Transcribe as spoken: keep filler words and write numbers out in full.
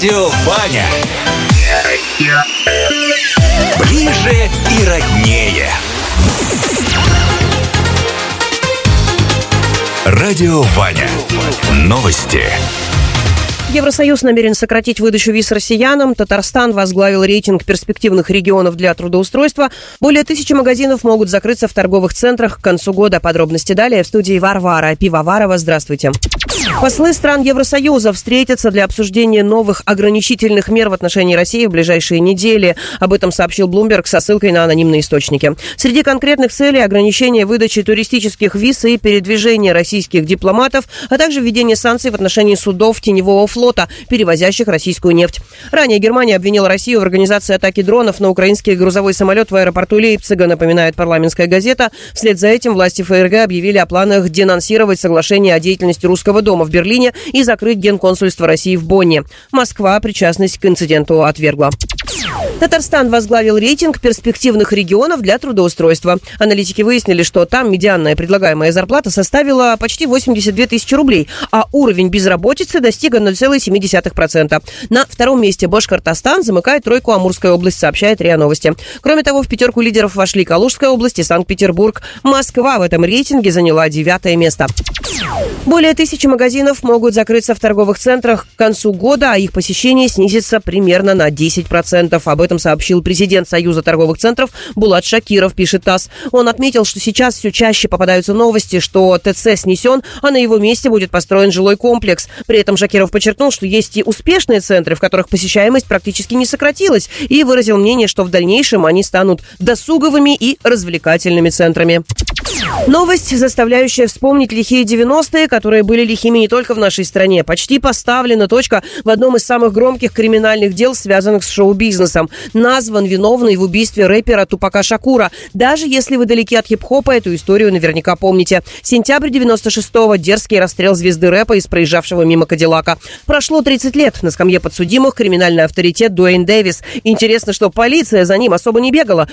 Радио Ваня. Ближе и роднее. Радио Ваня. Новости. Евросоюз намерен сократить выдачу виз россиянам. Татарстан возглавил рейтинг перспективных регионов для трудоустройства. Более тысячи магазинов могут закрыться в торговых центрах к концу года. Подробности далее в студии Варвара Пивоварова. Здравствуйте. Послы стран Евросоюза встретятся для обсуждения новых ограничительных мер в отношении России в ближайшие недели. Об этом сообщил Bloomberg со ссылкой на анонимные источники. Среди конкретных целей ограничение выдачи туристических виз и передвижения российских дипломатов, а также введение санкций в отношении судов теневого флота, перевозящих российскую нефть. Ранее Германия обвинила Россию в организации атаки дронов на украинский грузовой самолет в аэропорту Лейпцига, напоминает парламентская газета. Вслед за этим власти ФРГ объявили о планах денонсировать соглашение о деятельности Русского дома в Берлине и закрыть генконсульство России в Бонне. Москва причастность к инциденту отвергла. Татарстан возглавил рейтинг перспективных регионов для трудоустройства. Аналитики выяснили, что там медианная предлагаемая зарплата составила почти восемьдесят две тысячи рублей, а уровень безработицы достиг ноль целых семь десятых процента. На втором месте Башкортостан, замыкает тройку Амурская область, сообщает РИА Новости. Кроме того, в пятерку лидеров вошли Калужская область и Санкт-Петербург. Москва в этом рейтинге заняла девятое место. Более тысячи магазинов могут закрыться в торговых центрах к концу года, а их посещение снизится примерно на десять процентов. Об этом сообщил президент Союза торговых центров Булат Шакиров, пишет ТАСС. Он отметил, что сейчас все чаще попадаются новости, что ТЦ снесен, а на его месте будет построен жилой комплекс. При этом Шакиров подчеркнул, что есть и успешные центры, в которых посещаемость практически не сократилась, и выразил мнение, что в дальнейшем они станут досуговыми и развлекательными центрами. Новость, заставляющая вспомнить лихие девяностые, которые были лихими не только в нашей стране. Почти поставлена точка в одном из самых громких криминальных дел, связанных с шоу-бизнесом. Назван виновный в убийстве рэпера Тупака Шакура. Даже если вы далеки от хип-хопа, эту историю наверняка помните. Сентябрь девяносто шестого. Дерзкий расстрел звезды рэпа из проезжавшего мимо Кадиллака. Прошло тридцать лет. На скамье подсудимых криминальный авторитет Дуэйн Дэвис. Интересно, что полиция за ним особо не бегала.